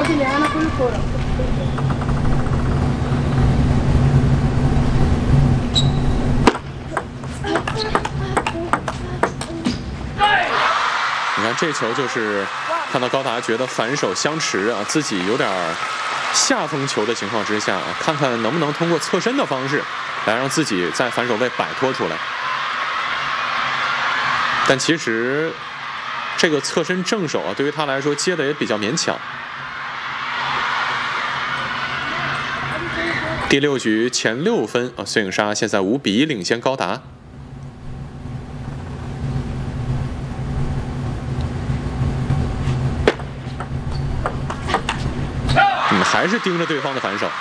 你看这球就是看到高达觉得反手相持啊，自己有点下风球的情况之下，看看能不能通过侧身的方式来让自己在反手位摆脱出来。但其实这个侧身正手啊，对于他来说接的也比较勉强。第6局前6分啊，孙颖莎现在5比1领先高达。还是盯着对方的反手。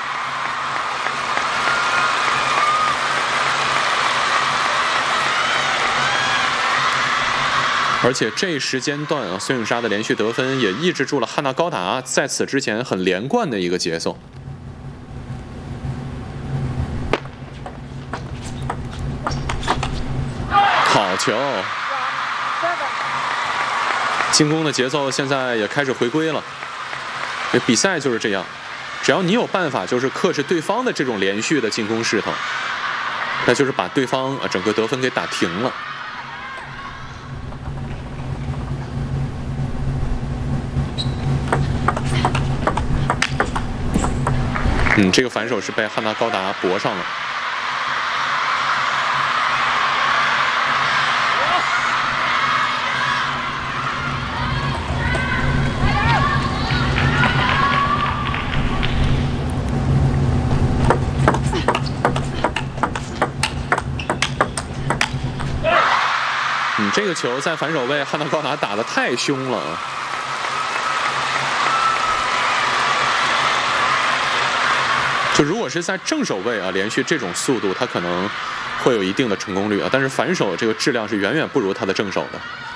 而且这时间段啊，孙颖莎的连续得分也抑制住了汉娜高达在此之前很连贯的一个节奏。好球！进攻的节奏现在也开始回归了。这比赛就是这样，只要你有办法，就是克制对方的这种连续的进攻势头，那就是把对方整个得分给打停了。这个反手是被汉娜高达搏上了。这个球在反手位，汉娜高达打得太凶了啊！就如果是在正手位啊，连续这种速度，他可能会有一定的成功率啊，但是反手这个质量是远远不如他的正手的。